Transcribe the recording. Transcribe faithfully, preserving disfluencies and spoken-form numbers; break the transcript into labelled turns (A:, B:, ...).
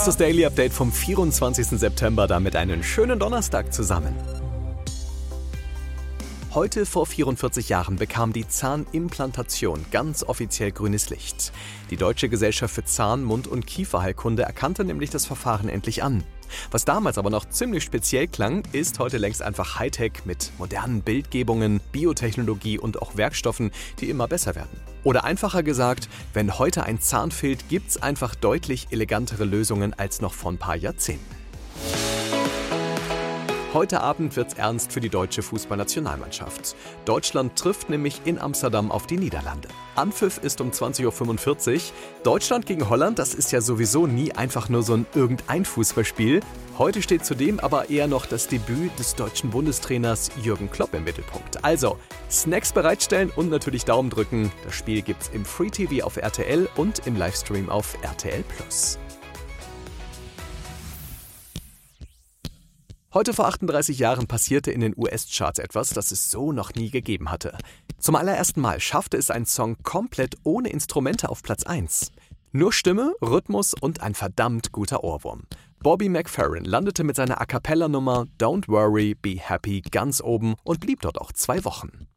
A: ist das Daily Update vom vierundzwanzigsten September, damit einen schönen Donnerstag zusammen. Heute vor vierundvierzig Jahren bekam die Zahnimplantation ganz offiziell grünes Licht. Die Deutsche Gesellschaft für Zahn-, Mund- und Kieferheilkunde erkannte nämlich das Verfahren endlich an. Was damals aber noch ziemlich speziell klang, ist heute längst einfach Hightech mit modernen Bildgebungen, Biotechnologie und auch Werkstoffen, die immer besser werden. Oder einfacher gesagt, wenn heute ein Zahn fehlt, gibt's einfach deutlich elegantere Lösungen als noch vor ein paar Jahrzehnten. Heute Abend wird's ernst für die deutsche Fußballnationalmannschaft. Deutschland trifft nämlich in Amsterdam auf die Niederlande. Anpfiff ist um zwanzig Uhr fünfundvierzig. Deutschland gegen Holland, das ist ja sowieso nie einfach nur so ein irgendein Fußballspiel. Heute steht zudem aber eher noch das Debüt des deutschen Bundestrainers Jürgen Klopp im Mittelpunkt. Also Snacks bereitstellen und natürlich Daumen drücken. Das Spiel gibt's im Free T V auf R T L und im Livestream auf R T L plus. Heute vor achtunddreißig Jahren passierte in den U S-Charts etwas, das es so noch nie gegeben hatte. Zum allerersten Mal schaffte es ein Song komplett ohne Instrumente auf Platz eins. Nur Stimme, Rhythmus und ein verdammt guter Ohrwurm. Bobby McFerrin landete mit seiner A-Cappella-Nummer Don't Worry, Be Happy ganz oben und blieb dort auch zwei Wochen.